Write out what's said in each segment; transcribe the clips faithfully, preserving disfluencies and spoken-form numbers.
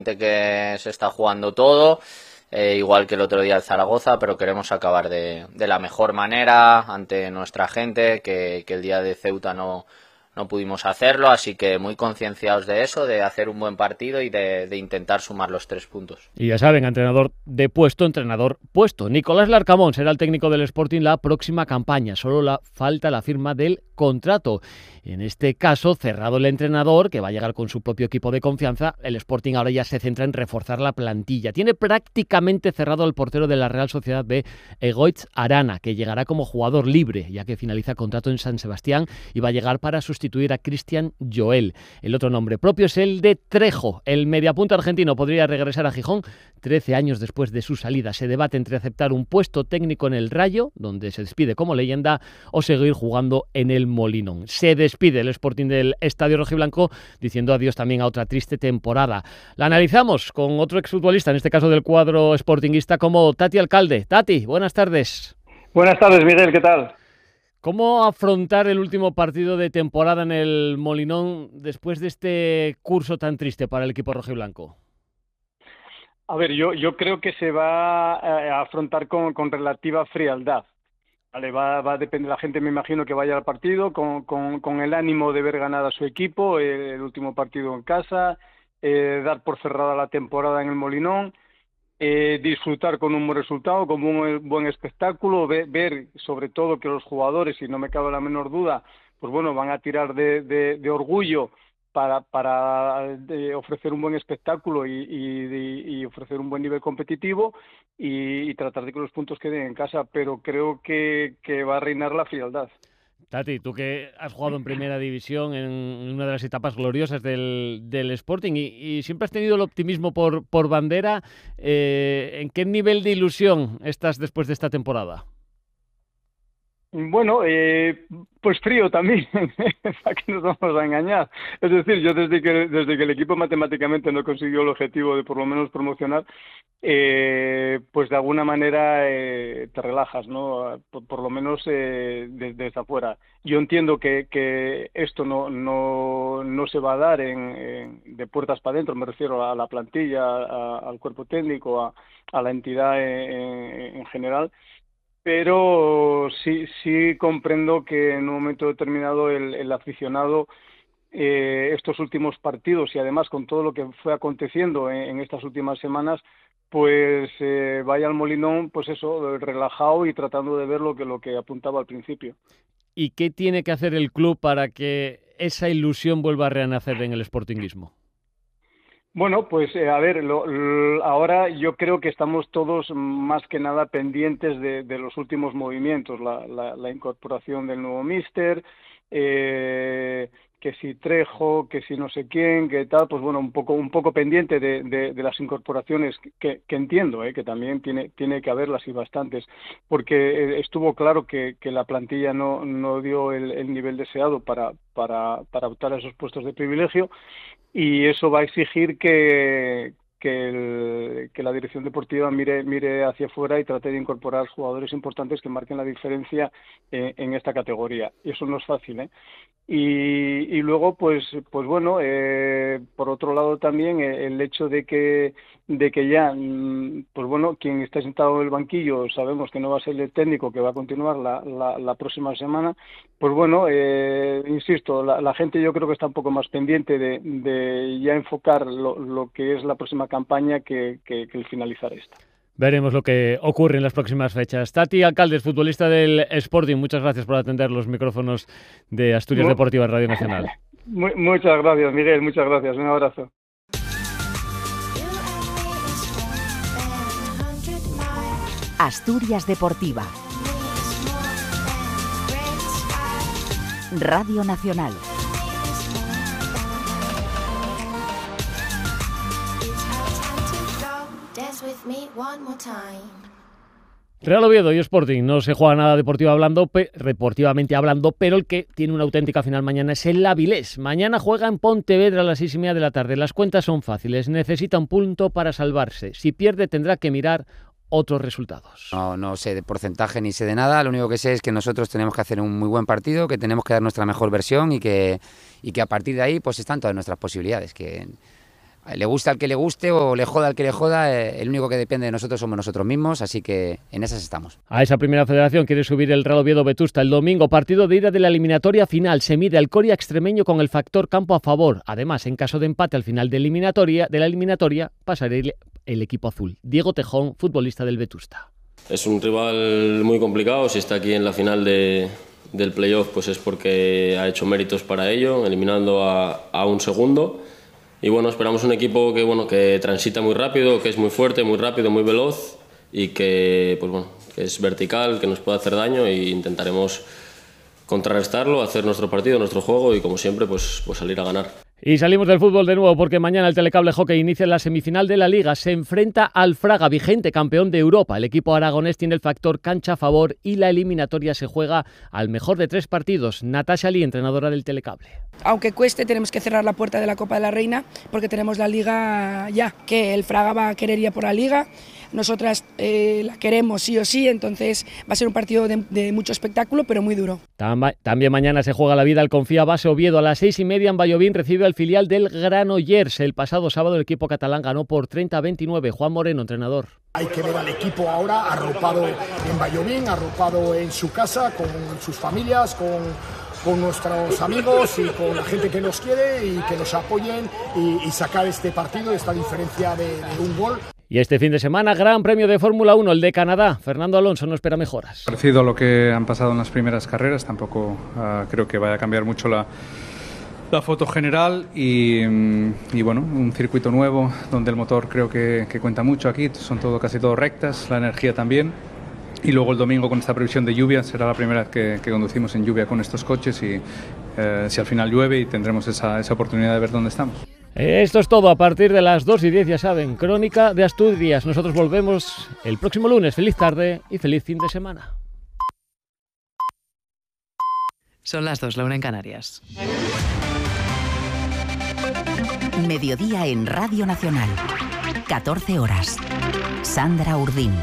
que se está jugando todo, eh, igual que el otro día el Zaragoza, pero queremos acabar de, de la mejor manera ante nuestra gente, que, que el día de Ceuta no, no pudimos hacerlo, así que muy concienciados de eso, de hacer un buen partido y de, de intentar sumar los tres puntos. Y ya saben, entrenador de puesto, entrenador puesto. Nicolás Larcamón será el técnico del Sporting la próxima campaña, solo la falta la firma del contrato. En este caso, cerrado el entrenador, que va a llegar con su propio equipo de confianza, el Sporting ahora ya se centra en reforzar la plantilla. Tiene prácticamente cerrado al portero de la Real Sociedad B, Egoitz Arana, que llegará como jugador libre, ya que finaliza contrato en San Sebastián y va a llegar para sustituir a Cristian Joel. El otro nombre propio es el de Trejo. El mediapunta argentino podría regresar a Gijón trece años después de su salida. Se debate entre aceptar un puesto técnico en el Rayo, donde se despide como leyenda, o seguir jugando en el Molinón. Se despide el Sporting del Estadio Rojiblanco, diciendo adiós también a otra triste temporada. La analizamos con otro exfutbolista, en este caso del cuadro sportinguista, como Tati Alcalde. Tati, buenas tardes. Buenas tardes, Miguel, ¿qué tal? ¿Cómo afrontar el último partido de temporada en el Molinón después de este curso tan triste para el equipo rojiblanco? A ver, yo, yo creo que se va a afrontar con, con relativa frialdad. Vale, va, va a depender, la gente me imagino que vaya al partido con, con, con el ánimo de ver ganar a su equipo, eh, el último partido en casa, eh, dar por cerrada la temporada en el Molinón, eh, disfrutar con un buen resultado, con un buen espectáculo, ver, ver sobre todo que los jugadores, y no me cabe la menor duda, pues bueno, van a tirar de, de, de orgullo para, para de ofrecer un buen espectáculo y, y, y ofrecer un buen nivel competitivo y, y tratar de que los puntos queden en casa, pero creo que, que va a reinar la frialdad. Tati, tú que has jugado en primera división en una de las etapas gloriosas del, del Sporting y, y siempre has tenido el optimismo por, por bandera, eh, ¿en qué nivel de ilusión estás después de esta temporada? Bueno, eh, pues frío también, ¿para qué nos vamos a engañar? Es decir, yo desde que desde que el equipo matemáticamente no consiguió el objetivo de por lo menos promocionar, eh, pues de alguna manera eh, te relajas, ¿no? Por, por lo menos eh, desde, desde afuera. Yo entiendo que, que esto no, no, no se va a dar en, en, de puertas para adentro, me refiero a la plantilla, a, al cuerpo técnico, a, a la entidad en, en general, pero sí sí comprendo que en un momento determinado el, el aficionado eh, estos últimos partidos y además con todo lo que fue aconteciendo en, en estas últimas semanas, pues eh, vaya al Molinón, pues eso, relajado y tratando de ver lo que lo que apuntaba al principio. ¿Y qué tiene que hacer el club para que esa ilusión vuelva a renacer en el sportinguismo? Bueno, pues eh, a ver, lo, lo, ahora yo creo que estamos todos más que nada pendientes de, de los últimos movimientos, la, la, la incorporación del nuevo míster, eh, que si Trejo, que si no sé quién, que tal, pues bueno, un poco un poco pendiente de, de, de las incorporaciones que, que entiendo, eh, que también tiene tiene que haberlas y bastantes, porque estuvo claro que, que la plantilla no, no dio el, el nivel deseado para, para, para optar a esos puestos de privilegio. Y eso va a exigir que, que, el, que la dirección deportiva mire, mire hacia afuera y trate de incorporar jugadores importantes que marquen la diferencia en, en esta categoría. Y eso no es fácil, ¿eh? Y, y luego, pues, pues bueno, eh, por otro lado también el hecho de que, de que ya, pues bueno, quien está sentado en el banquillo sabemos que no va a ser el técnico que va a continuar la, la, la próxima semana, pues bueno, eh, insisto, la, la gente yo creo que está un poco más pendiente de, de ya enfocar lo, lo que es la próxima campaña que, que, que el finalizar esta. Veremos lo que ocurre en las próximas fechas. Tati Alcaldes, futbolista del Sporting, muchas gracias por atender los micrófonos de Asturias Muy... Deportiva Radio Nacional. Muy, muchas gracias, Miguel, muchas gracias. Un abrazo. Asturias Deportiva. Radio Nacional. Real Oviedo y Sporting no se juega nada deportivo hablando, pe, deportivamente hablando, pero el que tiene una auténtica final mañana es el Avilés. Mañana juega en Pontevedra a las seis y media de la tarde. Las cuentas son fáciles, necesita un punto para salvarse. Si pierde tendrá que mirar otros resultados. No, no sé de porcentaje ni sé de nada, lo único que sé es que nosotros tenemos que hacer un muy buen partido, que tenemos que dar nuestra mejor versión y que, y que a partir de ahí pues están todas nuestras posibilidades, que le gusta al que le guste o le joda al que le joda, eh, el único que depende de nosotros somos nosotros mismos, así que en esas estamos. A esa primera federación quiere subir el Real Oviedo Vetusta el domingo, partido de ida de la eliminatoria final. Se mide al Coria extremeño con el factor campo a favor. Además, en caso de empate al final de, eliminatoria, de la eliminatoria, pasará el, el equipo azul. Diego Tejón, futbolista del Vetusta. Es un rival muy complicado. Si está aquí en la final de, del playoff, pues es porque ha hecho méritos para ello, eliminando a, a un segundo. Y bueno, esperamos un equipo que, bueno, que transita muy rápido, que es muy fuerte, muy rápido, muy veloz y que, pues bueno, que es vertical, que nos puede hacer daño, e intentaremos contrarrestarlo, hacer nuestro partido, nuestro juego y como siempre pues, pues salir a ganar. Y salimos del fútbol de nuevo porque mañana el Telecable Hockey inicia la semifinal de la Liga. Se enfrenta al Fraga, vigente campeón de Europa. El equipo aragonés tiene el factor cancha a favor y la eliminatoria se juega al mejor de tres partidos. Natasha Lee, entrenadora del Telecable. Aunque cueste, tenemos que cerrar la puerta de la Copa de la Reina porque tenemos la Liga ya, que el Fraga va a querer ir por la Liga. Nosotras eh, la queremos sí o sí, entonces va a ser un partido de, de mucho espectáculo, pero muy duro. También mañana se juega la vida al Confía Base Oviedo. A las seis y media en Vallovín recibe al filial del Granollers. El pasado sábado el equipo catalán ganó por treinta a veintinueve. Juan Moreno, entrenador. Hay que ver al equipo ahora arropado en Vallovín, arropado en su casa, con sus familias, con... con nuestros amigos y con la gente que nos quiere y que nos apoyen y, y sacar este partido, esta diferencia de, de un gol. Y este fin de semana, Gran Premio de Fórmula uno, el de Canadá. Fernando Alonso no espera mejoras. Parecido a lo que han pasado en las primeras carreras, tampoco uh, creo que vaya a cambiar mucho la, la foto general y, y bueno, un circuito nuevo donde el motor creo que, que cuenta mucho aquí, son todo, casi todo rectas, la energía también. Y luego el domingo con esta previsión de lluvia, será la primera vez que, que conducimos en lluvia con estos coches y eh, si al final llueve y tendremos esa, esa oportunidad de ver dónde estamos. Esto es todo a partir de las dos y diez, ya saben, Crónica de Asturias. Nosotros volvemos el próximo lunes. Feliz tarde y feliz fin de semana. Son las dos, la una en Canarias. Mediodía en Radio Nacional. catorce horas. Sandra Urdín.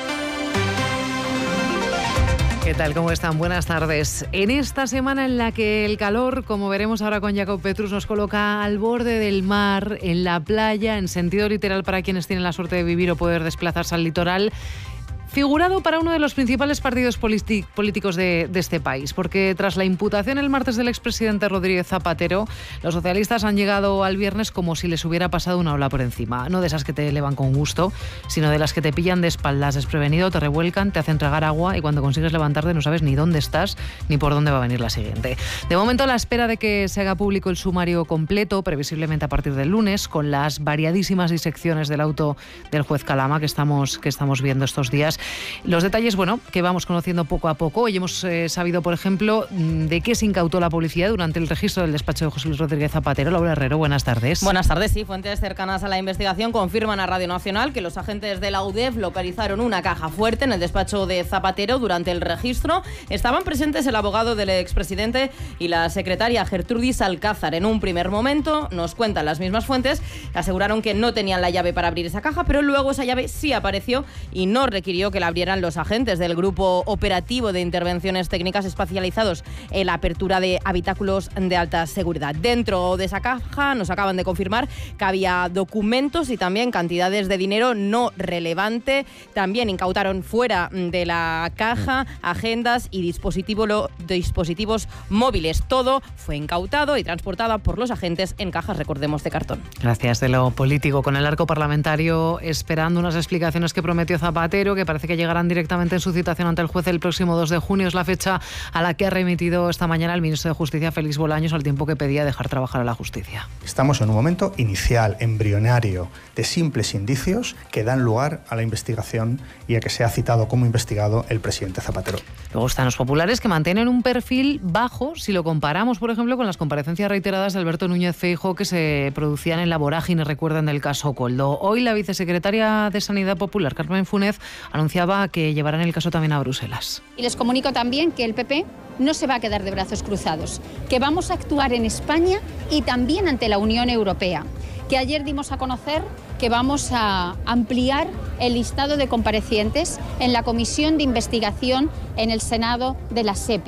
¿Qué tal? ¿Cómo están? Buenas tardes. En esta semana en la que el calor, como veremos ahora con Jacob Petrus, nos coloca al borde del mar, en la playa, en sentido literal para quienes tienen la suerte de vivir o poder desplazarse al litoral, figurado para uno de los principales partidos políticos de, de este país, porque tras la imputación el martes del expresidente Rodríguez Zapatero, los socialistas han llegado al viernes como si les hubiera pasado una ola por encima. No de esas que te elevan con gusto, sino de las que te pillan de espaldas desprevenido, te revuelcan, te hacen tragar agua y cuando consigues levantarte no sabes ni dónde estás ni por dónde va a venir la siguiente. De momento, a la espera de que se haga público el sumario completo, previsiblemente a partir del lunes, con las variadísimas disecciones del auto del juez Calama que estamos, que estamos viendo estos días. Los detalles, bueno, que vamos conociendo poco a poco. Hoy hemos eh, sabido, por ejemplo, de qué se incautó la policía durante el registro del despacho de José Luis Rodríguez Zapatero. Laura Herrero, buenas tardes. Buenas tardes, sí. Fuentes cercanas a la investigación confirman a Radio Nacional que los agentes de la U D E F localizaron una caja fuerte en el despacho de Zapatero durante el registro. Estaban presentes el abogado del expresidente y la secretaria Gertrudis Alcázar. En un primer momento, nos cuentan las mismas fuentes, aseguraron que no tenían la llave para abrir esa caja, pero luego esa llave sí apareció y no requirió que la abrieran los agentes del Grupo Operativo de Intervenciones Técnicas especializados en la apertura de habitáculos de alta seguridad. Dentro de esa caja nos acaban de confirmar que había documentos y también cantidades de dinero no relevante. También incautaron fuera de la caja agendas y dispositivo lo, dispositivos móviles. Todo fue incautado y transportado por los agentes en cajas, recordemos, de cartón. Gracias. De lo político, con el arco parlamentario esperando unas explicaciones que prometió Zapatero, que parece que llegarán directamente en su citación ante el juez el próximo dos de junio. Es la fecha a la que ha remitido esta mañana el ministro de Justicia, Félix Bolaños, al tiempo que pedía dejar trabajar a la justicia. Estamos en un momento inicial, embrionario, de simples indicios que dan lugar a la investigación y a que sea citado como investigado el presidente Zapatero. Luego están los populares, que mantienen un perfil bajo si lo comparamos, por ejemplo, con las comparecencias reiteradas de Alberto Núñez Feijóo que se producían en la vorágine, recuerden, del caso Koldo. Hoy la vicesecretaria de Sanidad Popular, Carmen Funes, anunciaba que llevarán el caso también a Bruselas. Y les comunico también que el P P no se va a quedar de brazos cruzados, que vamos a actuar en España y también ante la Unión Europea, que ayer dimos a conocer que vamos a ampliar el listado de comparecientes en la comisión de investigación en el Senado de la SEPI.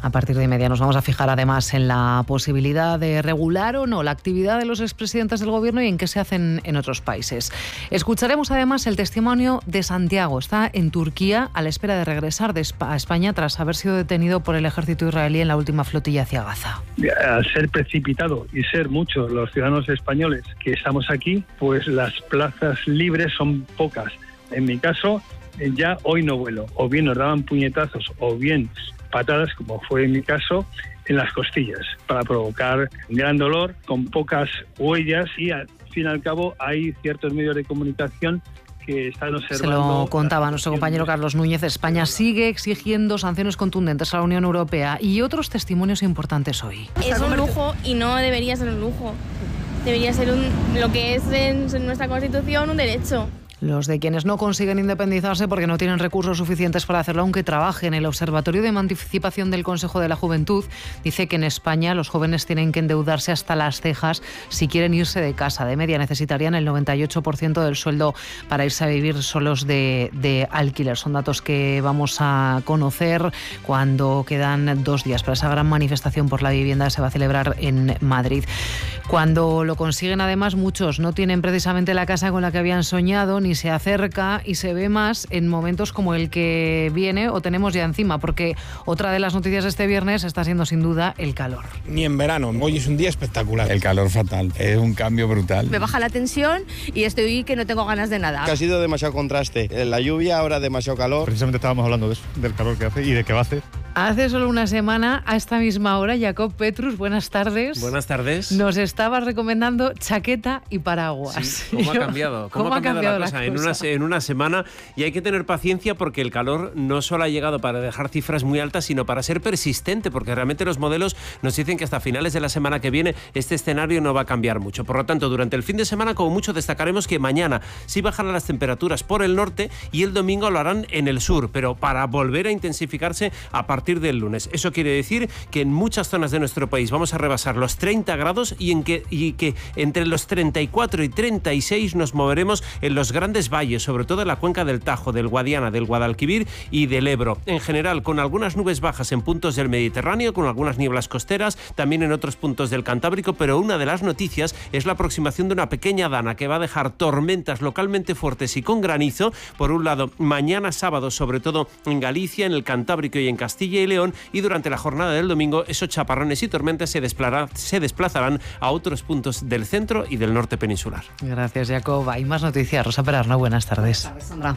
A partir de media nos vamos a fijar además en la posibilidad de regular o no la actividad de los expresidentes del gobierno y en qué se hacen en otros países. Escucharemos además el testimonio de Santiago. Está en Turquía a la espera de regresar de a España tras haber sido detenido por el ejército israelí en la última flotilla hacia Gaza. Al ser precipitado y ser muchos los ciudadanos españoles que estamos aquí, pues las plazas libres son pocas. En mi caso, ya hoy no vuelo. O bien nos daban puñetazos o bien patadas, como fue en mi caso, en las costillas, para provocar gran dolor, con pocas huellas, y al fin y al cabo hay ciertos medios de comunicación que están observando. Se lo contaba nuestro compañero Carlos Núñez. España sigue exigiendo sanciones contundentes a la Unión Europea y otros testimonios importantes hoy. Es un lujo y no debería ser un lujo. Debería ser un, lo que es en nuestra Constitución un derecho. Los de quienes no consiguen independizarse porque no tienen recursos suficientes para hacerlo, aunque trabajen. El Observatorio de Emancipación del Consejo de la Juventud dice que en España los jóvenes tienen que endeudarse hasta las cejas si quieren irse de casa. De media necesitarían el noventa y ocho por ciento del sueldo para irse a vivir solos de, de alquiler. Son datos que vamos a conocer cuando quedan dos días para esa gran manifestación por la vivienda que se va a celebrar en Madrid. Cuando lo consiguen, además, muchos no tienen precisamente la casa con la que habían soñado, ni se acerca, y se ve más en momentos como el que viene o tenemos ya encima, porque otra de las noticias de este viernes está siendo sin duda el calor. Ni en verano, hoy es un día espectacular. El calor fatal, es un cambio brutal. Me baja la tensión y estoy que no tengo ganas de nada. Que ha sido demasiado contraste, la lluvia, ahora demasiado calor. Precisamente estábamos hablando de eso, del calor que hace y de qué va a hacer. Hace solo una semana, a esta misma hora, Jacob Petrus, buenas tardes. Buenas tardes. Nos estabas recomendando chaqueta y paraguas. Sí, ¿cómo ha cambiado? ¿Cómo, ¿Cómo ha cambiado, cambiado la cosa? En una, en una semana, y hay que tener paciencia porque el calor no solo ha llegado para dejar cifras muy altas, sino para ser persistente, porque realmente los modelos nos dicen que hasta finales de la semana que viene este escenario no va a cambiar mucho. Por lo tanto, durante el fin de semana, como mucho, destacaremos que mañana sí bajarán las temperaturas por el norte y el domingo lo harán en el sur, pero para volver a intensificarse a partir del lunes. Eso quiere decir que en muchas zonas de nuestro país vamos a rebasar los treinta grados y, en que, y que entre los treinta y cuatro y treinta y seis nos moveremos en los grandes valles, sobre todo en la cuenca del Tajo, del Guadiana, del Guadalquivir y del Ebro. En general, con algunas nubes bajas en puntos del Mediterráneo, con algunas nieblas costeras, también en otros puntos del Cantábrico, pero una de las noticias es la aproximación de una pequeña dana que va a dejar tormentas localmente fuertes y con granizo, por un lado, mañana sábado, sobre todo en Galicia, en el Cantábrico y en Castilla y León, y durante la jornada del domingo esos chaparrones y tormentas se, se desplazarán a otros puntos del centro y del norte peninsular. Gracias, Jacob. Hay más noticias. Rosa Perarno, buenas tardes. Buenas tardes, Sandra.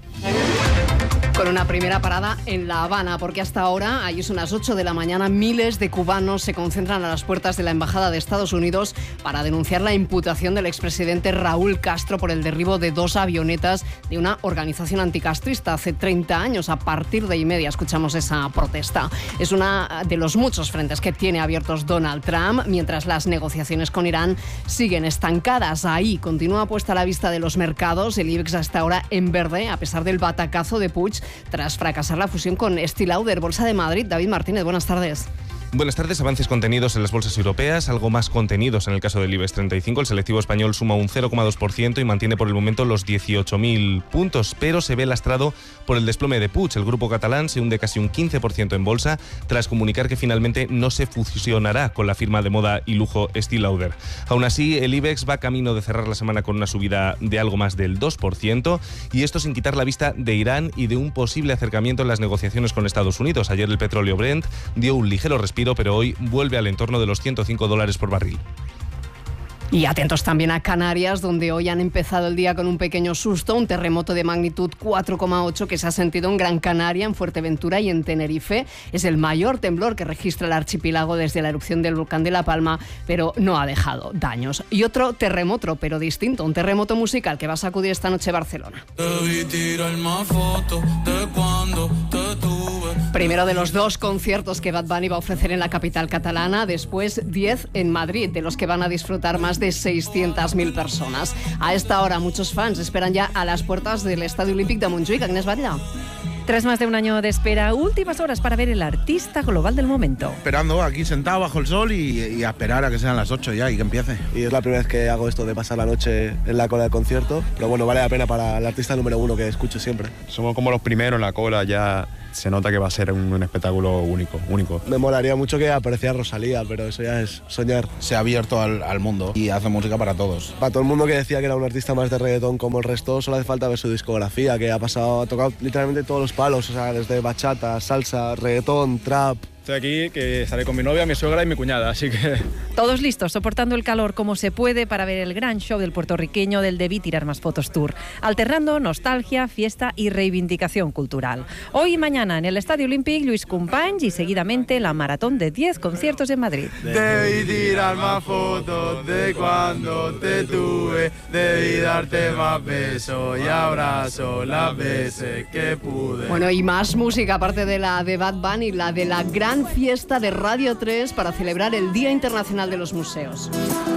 Con una primera parada en La Habana, porque hasta ahora, ahí son las ocho de la mañana, miles de cubanos se concentran a las puertas de la Embajada de Estados Unidos para denunciar la imputación del expresidente Raúl Castro por el derribo de dos avionetas de una organización anticastrista hace treinta años. A partir de y media escuchamos esa protesta. Es uno de los muchos frentes que tiene abiertos Donald Trump, mientras las negociaciones con Irán siguen estancadas. Ahí continúa puesta la vista de los mercados. El IBEX hasta ahora en verde, a pesar del batacazo de Puig tras fracasar la fusión con Estée Lauder. Bolsa de Madrid, David Martínez, buenas tardes. Buenas tardes. Avances contenidos en las bolsas europeas, algo más contenidos en el caso del IBEX treinta y cinco. El selectivo español suma un cero coma dos por ciento y mantiene por el momento los dieciocho mil puntos, pero se ve lastrado por el desplome de Puig. El grupo catalán se hunde casi un quince por ciento en bolsa tras comunicar que finalmente no se fusionará con la firma de moda y lujo Estée Lauder. Aún así, el IBEX va camino de cerrar la semana con una subida de algo más del dos por ciento, y esto sin quitar la vista de Irán y de un posible acercamiento en las negociaciones con Estados Unidos. Ayer el petróleo Brent dio un ligero respiro, pero hoy vuelve al entorno de los ciento cinco dólares por barril. Y atentos también a Canarias, donde hoy han empezado el día con un pequeño susto, un terremoto de magnitud cuatro coma ocho que se ha sentido en Gran Canaria, en Fuerteventura y en Tenerife. Es el mayor temblor que registra el archipiélago desde la erupción del volcán de La Palma, pero no ha dejado daños. Y otro terremoto, pero distinto, un terremoto musical que va a sacudir esta noche Barcelona. Primero de los dos conciertos que Bad Bunny va a ofrecer en la capital catalana, después diez en Madrid, de los que van a disfrutar más de seiscientas mil personas. A esta hora muchos fans esperan ya a las puertas del Estadio Olímpic de Montjuïc. Agnès Batlle. Tras más de un año de espera, últimas horas para ver el artista global del momento. Esperando aquí sentado bajo el sol y, y a esperar a que sean las ocho ya y que empiece. Y es la primera vez que hago esto de pasar la noche en la cola del concierto, pero bueno, vale la pena para el artista número uno que escucho siempre. Somos como los primeros en la cola, ya se nota que va a ser un, un espectáculo único, único. Me molaría mucho que apareciera Rosalía, pero eso ya es soñar. Se ha abierto al, al mundo y hace música para todos. Para todo el mundo que decía que era un artista más de reggaetón como el resto, solo hace falta ver su discografía, que ha pasado, ha tocado literalmente todos los palos, o sea, desde bachata, salsa, reggaetón, trap. Estoy aquí, que estaré con mi novia, mi suegra y mi cuñada, así que... Todos listos, soportando el calor como se puede para ver el gran show del puertorriqueño del Debí Tirar Más Fotos Tour, alternando nostalgia, fiesta y reivindicación cultural. Hoy y mañana en el Estadio Olímpic, Luis Companys y seguidamente la maratón de diez conciertos en Madrid. Debí tirar más fotos de cuando te tuve, debí darte más besos y abrazo las veces que pude. Bueno, y más música aparte de la de Bad Bunny, la de la gran fiesta de Radio tres para celebrar el Día Internacional de los Museos.